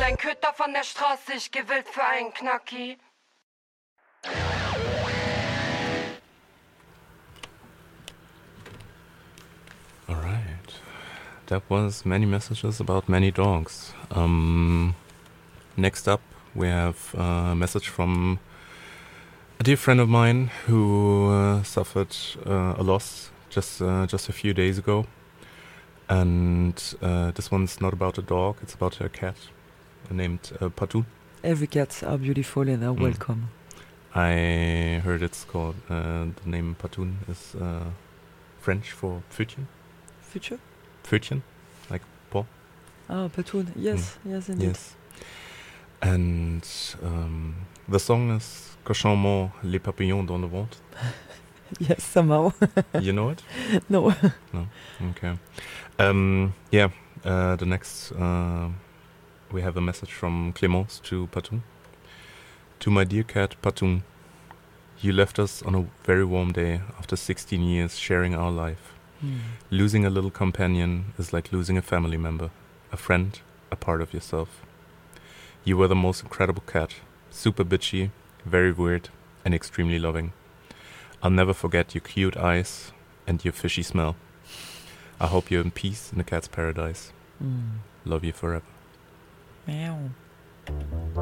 ein Köter von der Straße, ich geh wild für einen Knacki. Alright. That was many messages about many dogs. Next up, we have a message from a dear friend of mine who suffered a loss just a few days ago. And this one's not about a dog, it's about a cat named Patoun. Every cats are beautiful and are welcome. I heard it's called, the name Patoun is French for Pfötchen. Future? Pfötchen, like paw. Ah, Patoun. Yes, yes, indeed. Yes. And the song is Cochon mord les papillons dans le ventre. Yes, somehow. You know it? No. No. Okay. The next we have a message from Clémence to Patoun. To my dear cat Patoun, you left us on a very warm day after 16 years sharing our life. Losing a little companion is like losing a family member, a friend, a part of yourself. You were the most incredible cat, super bitchy, very weird, and extremely loving. I'll never forget your cute eyes and your fishy smell. I hope you're in peace in the cat's paradise. Love you forever. Meow.